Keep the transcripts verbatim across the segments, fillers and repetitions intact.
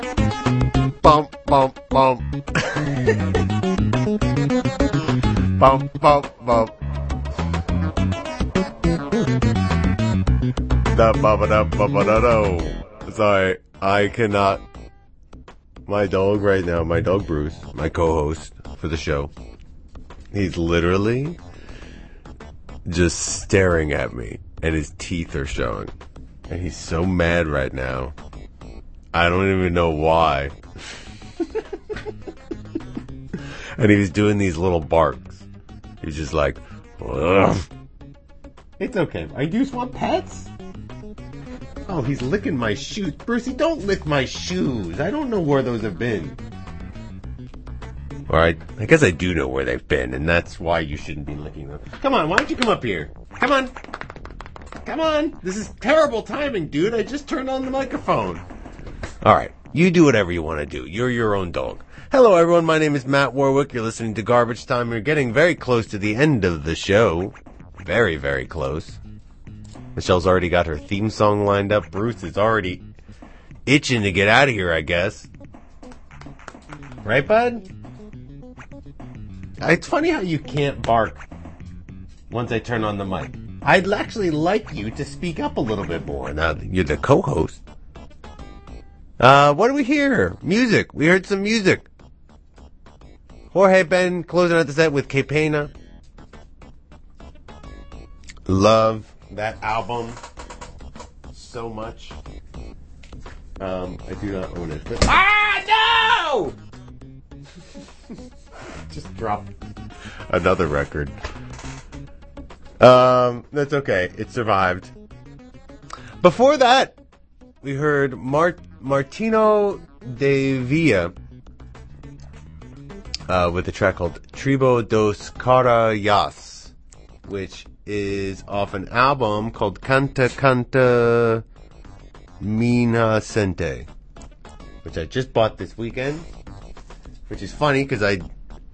Bump, bump, bump. Bump, bump, bump. Da ba ba da ba ba da do. Sorry, I cannot. My dog right now, my dog Bruce, my co-host for the show, he's literally just staring at me, and his teeth are showing. And he's so mad right now. I don't even know why. And he was doing these little barks. He was just like, ugh. It's okay. I just want pets. Oh, he's licking my shoes. Brucey, don't lick my shoes. I don't know where those have been. Alright, I guess I do know where they've been, and that's why you shouldn't be licking them. Come on, why don't you come up here? Come on. Come on. This is terrible timing, dude. I just turned on the microphone. Alright, you do whatever you want to do. You're your own dog. Hello, everyone. My name is Matt Warwick. You're listening to Garbage Time. We're getting very close to the end of the show. Very, very close. Michelle's already got her theme song lined up. Bruce is already itching to get out of here, I guess. Right, bud? It's funny how you can't bark once I turn on the mic. I'd actually like you to speak up a little bit more now that you're the co-host. Uh, what do we hear? Music. We heard some music. Jorge Ben closing out the set with Que Pena. Love that album so much. Um, I do not own it. But ah, no! Just dropped another record. Um, that's okay. It survived. Before that, we heard Mart- Martino De Villa uh, with a track called Tribo dos Carayas, which is off an album called Canta Canta Mina Sente, which I just bought this weekend, which is funny because I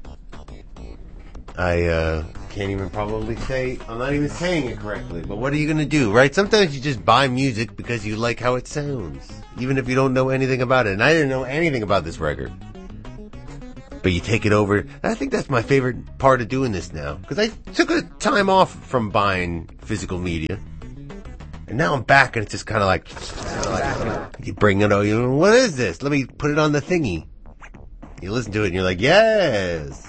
I uh, can't even probably say, I'm not even saying it correctly, but what are you going to do, right? Sometimes you just buy music because you like how it sounds, even if you don't know anything about it. And I didn't know anything about this record. But you take it over. I think that's my favorite part of doing this now, because I took a time off from buying physical media. And now I'm back, and it's just kind of like, like, you bring it over, you know, what is this? Let me put it on the thingy. You listen to it, and you're like, yes.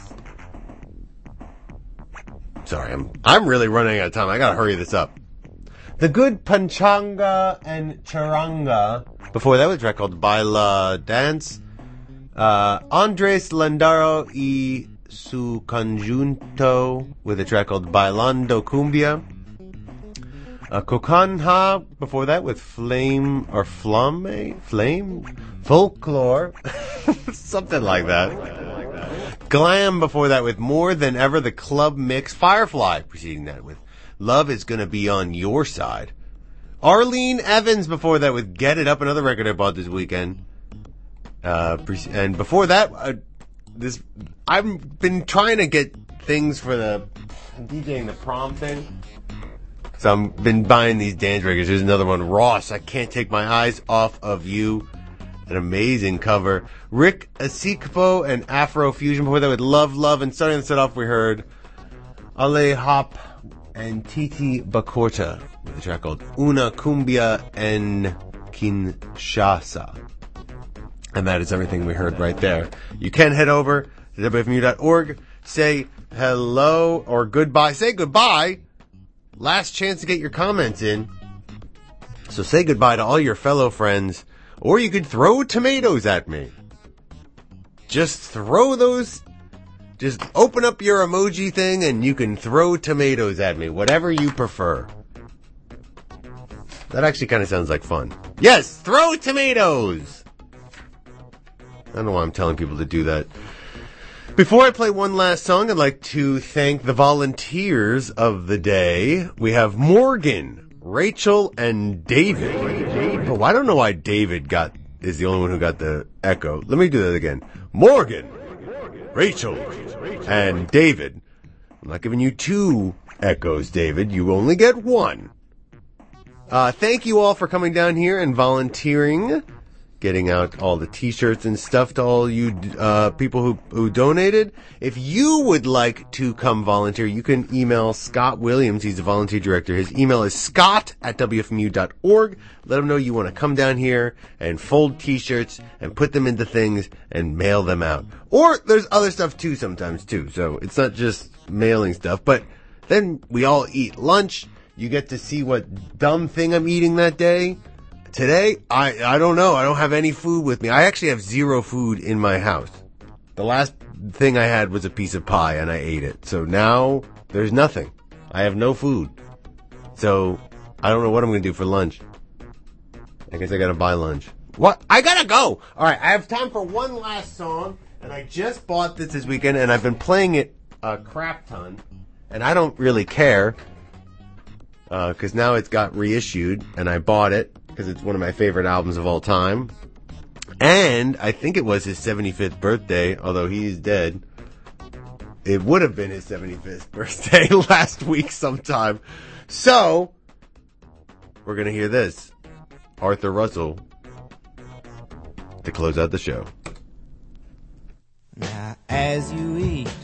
Sorry, I'm I'm really running out of time. I gotta hurry this up. The Good Panchanga and Charanga. Before that was a track called Baila Dance. Uh, Andres Landaro y su conjunto with a track called Bailando Cumbia. Uh, Kokanja before that with Flame or Flame? Flame? Folklore. Something like that. Glam before that with More Than Ever, the club mix. Firefly preceding that with Love Is Gonna Be On Your Side. Arlene Evans before that with Get It Up, another record I bought this weekend. Uh, and before that, uh, this, I've been trying to get things for the DJing the prom thing. So I've been buying these dance records. There's another one, Ross, I Can't Take My Eyes Off of You. An amazing cover. Rick Asikpo and Afro Fusion before that with Love, Love. And starting the set off, we heard Ale Hop and Titi Bacorta with a track called Una Cumbia en Kinshasa. And that is everything we heard right there. You can head over to w f m u dot org, say hello or goodbye. Say goodbye. Last chance to get your comments in. So say goodbye to all your fellow friends. Or you could throw tomatoes at me. Just throw those. Just open up your emoji thing and you can throw tomatoes at me. Whatever you prefer. That actually kind of sounds like fun. Yes, throw tomatoes! I don't know why I'm telling people to do that. Before I play one last song, I'd like to thank the volunteers of the day. We have Morgan, Rachel, and David. Oh, I don't know why David got is the only one who got the echo. Let me do that again. Morgan, Rachel, and David. I'm not giving you two echoes, David. You only get one. Uh, thank you all for coming down here and volunteering getting out all the t-shirts and stuff to all you uh, people who, who donated. If you would like to come volunteer, you can email Scott Williams. He's the volunteer director. His email is scott at w f m u dot org. Let him know you want to come down here and fold t-shirts and put them into things and mail them out. Or there's other stuff too sometimes too. So it's not just mailing stuff, but then we all eat lunch. You get to see what dumb thing I'm eating that day. Today, I, I don't know. I don't have any food with me. I actually have zero food in my house. The last thing I had was a piece of pie and I ate it. So now there's nothing. I have no food. So I don't know what I'm going to do for lunch. I guess I got to buy lunch. What? I got to go. All right. I have time for one last song. And I just bought this this weekend and I've been playing it a crap ton. And I don't really care. Uh, cause now it's got reissued and I bought it. Because it's one of my favorite albums of all time. And I think it was his seventy-fifth birthday, although he is dead. It would have been his seventy-fifth birthday last week sometime. So, we're going to hear this. Arthur Russell to close out the show. Now, as you eat